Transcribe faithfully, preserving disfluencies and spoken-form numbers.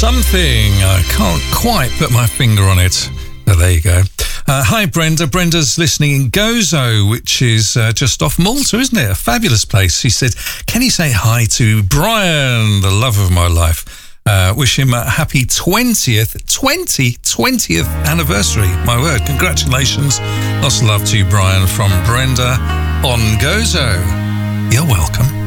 something. I can't quite put my finger on it. Oh, there you go. Uh, hi, Brenda. Brenda's listening in Gozo, which is uh, just off Malta, isn't it? A fabulous place. She said, can you say hi to Brian, the love of my life? Uh, wish him a happy twentieth, twenty, twentieth anniversary. My word, congratulations. Lots of love to you, Brian, from Brenda on Gozo. You're welcome.